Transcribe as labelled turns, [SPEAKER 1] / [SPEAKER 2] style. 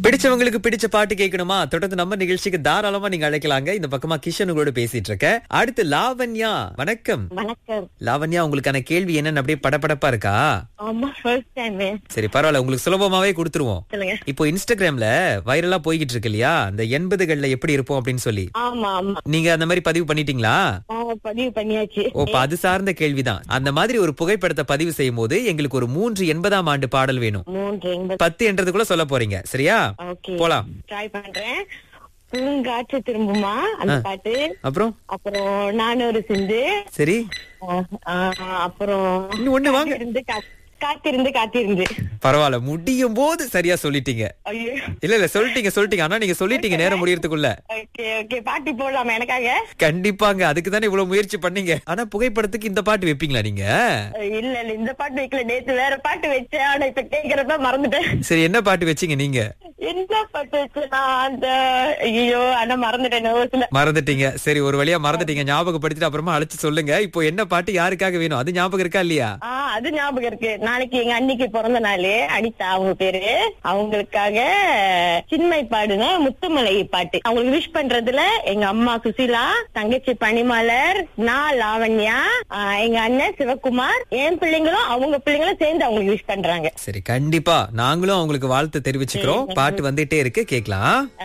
[SPEAKER 1] பிடிச்சவங்களுக்கு பிடிச்ச பாட்டு கேட்கணுமா? தொடர்ந்து நம்ம நிகழ்ச்சிக்கு தாராளமா நீங்க அழைக்கலாங்க. இந்த பக்கமா கிஷன் உங்களோட பேசிட்டு இருக்க. அடுத்து லாவண்யா. வணக்கம்.
[SPEAKER 2] வணக்கம்.
[SPEAKER 1] லாவண்யா, உங்களுக்கான கேள்வி என்னன்னு அப்படியே படபடப்பா இருக்கா?
[SPEAKER 2] ஆமா, ஃபர்ஸ்ட் டைம்.
[SPEAKER 1] சரி, பரவாயில்ல, உங்களுக்கு சுலபமாவே கொடுத்துருவோம்.
[SPEAKER 2] சொல்லுங்க.
[SPEAKER 1] இப்போ இன்ஸ்டாகிராம்ல வைரலா போய்கிட்டு இருக்கு இல்லையா, இந்த 80கள்ல எப்படி இருப்போம் அப்படின்னு சொல்லி.
[SPEAKER 2] ஆமா ஆமா.
[SPEAKER 1] நீங்க அந்த மாதிரி பதிவு பண்ணிட்டீங்களா?
[SPEAKER 2] பதிவு பண்ணியாச்சு.
[SPEAKER 1] அது சார்ந்த கேள்விதான். அந்த மாதிரி ஒரு புகைப்படத்தை பதிவு செய்யும் போது எங்களுக்கு ஒரு 380ஆம் ஆண்டு பாடல் வேணும். 10 என்றதுக்குள்ள சொல்ல போறீங்க, சரியா?
[SPEAKER 2] ஓகே,
[SPEAKER 1] போலாம்.
[SPEAKER 2] ட்ரை பண்றேன். பூங்காற்று திரும்புமா அந்த பாட்டு.
[SPEAKER 1] அப்புறம்
[SPEAKER 2] நான் ஒரு சிந்து.
[SPEAKER 1] சரி,
[SPEAKER 2] அப்புறம்
[SPEAKER 1] இன்னும் ஒண்ணு வாங்க.
[SPEAKER 2] காத்திருந்து.
[SPEAKER 1] பரவாயில்ல, முடியும் போது சரியா சொல்லிட்டீங்க.
[SPEAKER 2] ஐயோ,
[SPEAKER 1] இல்ல சொல்லிட்டீங்க. ஆனா நீங்க சொல்லிட்டீங்க நேரம் முடியறதுக்குள்ள.
[SPEAKER 2] ஓகே ஓகே, பாட்டு போடலாமா எனக்காக?
[SPEAKER 1] கண்டிப்பாங்க, அதுக்கு தானே இவ்வளவு முயற்சி பண்ணீங்க. ஆனா புகைப்படத்துக்கு இந்த பாட்டு வைப்பீங்களா நீங்க?
[SPEAKER 2] இல்ல இந்த பாட்டு வைக்கல, நேத்து வேற பாட்டு வச்சேன். ஆனா இப்ப கேக்குறப்ப மறந்துட்டேன்.
[SPEAKER 1] சரி, என்ன பாட்டு வச்சீங்க நீங்க?
[SPEAKER 2] என்ன பாட்டு வச்சேன்னா அந்த ஐயோ, ஆனா மறந்துட்டேன்.
[SPEAKER 1] மறந்துட்டீங்க. சரி, ஒரு வழியா மறந்துட்டீங்க. ஞாபகப்படுத்திட்டு அப்புறமா அழைச்சு சொல்லுங்க. இப்போ என்ன பாட்டு யாருக்காக வேணும், அது ஞாபகம் இருக்கா இல்லையா?
[SPEAKER 2] அது ஞாபகம் இருக்கு. நாளைக்கு எங்க அன்னிக்கு பிறந்த நாள், அனிதா அவங்க பேரு. அவங்களுக்காக சின்மை பாடுன முத்துமலை பாட்டு. அவங்களுக்கு விஷ் பண்றதுல எங்க அம்மா சுசிலா, தங்கச்சி பனிமலர், நான் லாவண்யா, எங்க அண்ணன் சிவகுமார், என் பிள்ளைங்களும் அவங்க பிள்ளைங்களும் சேர்ந்து அவங்களுக்கு விஷ் பண்றாங்க.
[SPEAKER 1] சரி, கண்டிப்பா நாங்களும் அவங்களுக்கு வாழ்த்து தெரிவிச்சுக்கிறோம். பாட்டு வந்துட்டே இருக்கு, கேக்கலாம்.